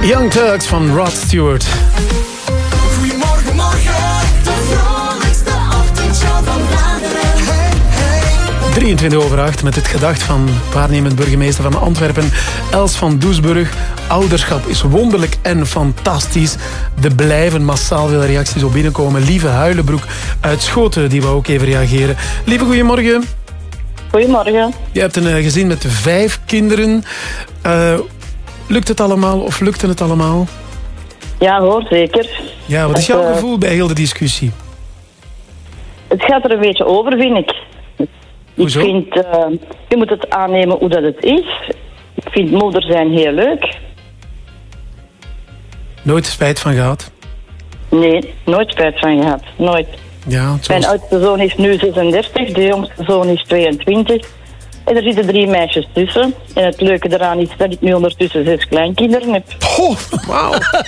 Young Turks van Rod Stewart. Goedemorgen, morgen, de vrolijkste ochtendshow van Vlaanderen. Hey, 23:08 met het gedacht van waarnemend burgemeester van Antwerpen, Els van Doesburg. Ouderschap is wonderlijk en fantastisch. Er blijven massaal veel reacties op binnenkomen. Lieve Huilenbroek uit Schoten, die wou ook even reageren. Lieve, goedemorgen. Goedemorgen. Je hebt een gezin met 5 kinderen. Lukt het allemaal of lukte het allemaal? Ja hoor, zeker. Ja, wat is jouw gevoel bij heel de discussie? Het gaat er een beetje over, vind ik. Hoezo? Ik vind, je moet het aannemen hoe dat het is. Ik vind moeder zijn heel leuk. Nooit spijt van gehad? Nee, nooit spijt van gehad. Nooit. Ja, Mijn oudste zoon is nu 36, de jongste zoon is 22. En er zitten 3 meisjes tussen. En het leuke daaraan is dat ik nu ondertussen 6 kleinkinderen heb. Oh, wauw.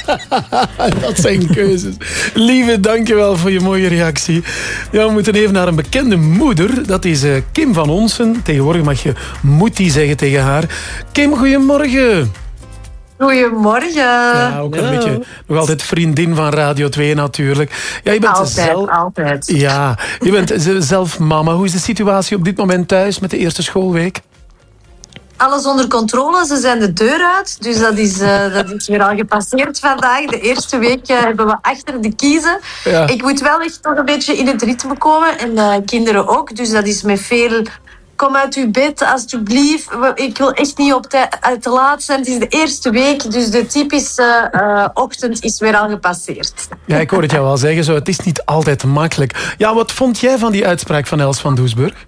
Dat zijn keuzes. Lieve, dankjewel voor je mooie reactie. Ja, we moeten even naar een bekende moeder. Dat is Kim van Onsen. Tegenwoordig mag je Moetie zeggen tegen haar. Kim, goedemorgen. Goedemorgen. Ja, ook een beetje nog altijd vriendin van Radio 2 natuurlijk. Ja, je bent Altijd. Ja, je bent zelf mama. Hoe is de situatie op dit moment thuis met de eerste schoolweek? Alles onder controle, ze zijn de deur uit. Dus dat is weer al gepasseerd vandaag. De eerste week hebben we achter de kiezen. Ja. Ik moet wel echt nog een beetje in het ritme komen. En kinderen ook. Dus dat is met veel... Kom uit uw bed, alsjeblieft. Ik wil echt niet op te laat zijn. Het is de eerste week, dus de typische ochtend is weer al gepasseerd. Ja, ik hoor het jou al zeggen. Zo, het is niet altijd makkelijk. Ja, wat vond jij van die uitspraak van Els van Doesburg?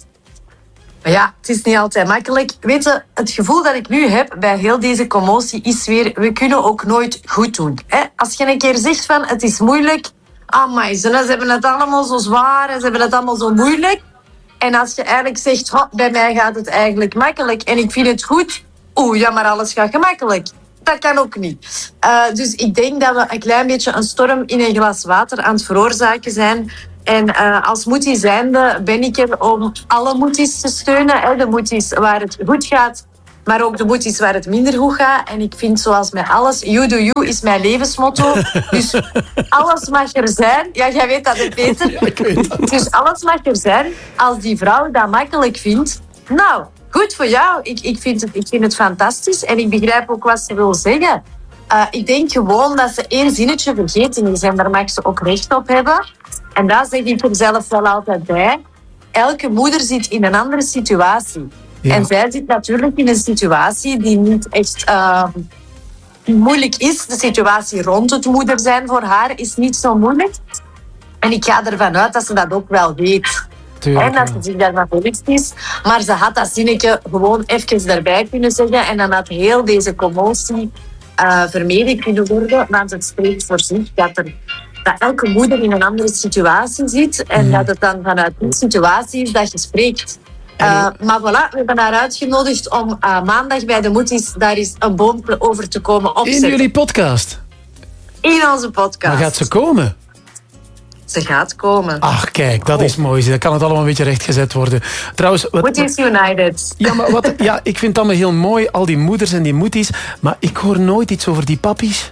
Ja, het is niet altijd makkelijk. Weet je, het gevoel dat ik nu heb bij heel deze commotie is weer... We kunnen ook nooit goed doen. Hè? Als je een keer zegt van het is moeilijk... Amai, ze hebben het allemaal zo zwaar en ze hebben het allemaal zo moeilijk... En als je eigenlijk zegt, bij mij gaat het eigenlijk makkelijk en ik vind het goed, ja, maar alles gaat gemakkelijk. Dat kan ook niet. Dus ik denk dat we een klein beetje een storm in een glas water aan het veroorzaken zijn. En als moetie zijnde ben ik er om alle moeties te steunen. Hè. De moeties waar het goed gaat, maar ook de moeties waar het minder goed gaat. En ik vind, zoals met alles, you do you is mijn levensmotto. Dus alles mag er zijn. Ja, jij weet dat, hè, Peter? Ja, ik weet dat. Dus alles mag er zijn. Als die vrouw dat makkelijk vindt, nou, goed voor jou. Ik vind het fantastisch. En ik begrijp ook wat ze wil zeggen. Ik denk gewoon dat ze 1 zinnetje vergeten is. En daar mag ze ook recht op hebben. En daar zeg ik er zelf wel altijd bij. Elke moeder zit in een andere situatie. Ja. En zij zit natuurlijk in een situatie die niet echt moeilijk is. De situatie rond het moeder zijn voor haar is niet zo moeilijk. En ik ga ervan uit dat ze dat ook wel weet. Tuurlijk, en dat ze zich daarvan bewust is. Maar ze had dat zinnetje gewoon even erbij kunnen zeggen. En dan had heel deze commotie vermeden kunnen worden. Want het spreekt voor zich dat elke moeder in een andere situatie zit. En dat het dan vanuit die situatie is dat je spreekt. Maar voilà, we hebben haar uitgenodigd om maandag bij de Moeties daar is een boom over te komen opzetten. In jullie podcast? In onze podcast. Maar gaat ze komen? Ze gaat komen. Ach, kijk, dat is mooi. Dan kan het allemaal een beetje rechtgezet worden. Trouwens, Moeties United. Ja, maar ik vind het allemaal heel mooi, al die moeders en die moeties. Maar ik hoor nooit iets over die pappies.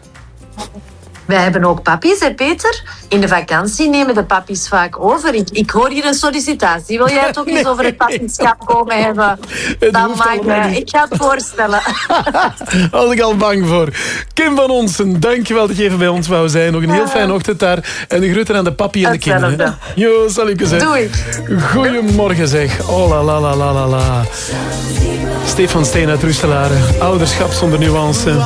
Wij hebben ook pappies, hè Peter? In de vakantie nemen de pappies vaak over. Ik hoor hier een sollicitatie. Wil jij het ook eens over het pappieschap komen hebben? Dan ik ga het voorstellen. Daar was ik al bang voor. Kim van Onsen, dankjewel dat je even bij ons wou zijn. Nog een heel fijne ochtend daar. En de groeten aan de papi en de kinderen. Hè? Jo, salutjes. Doei. Goedemorgen zeg. Oh la la la la la la. Stefan Steen uit Roeselare. Ouderschap zonder nuance.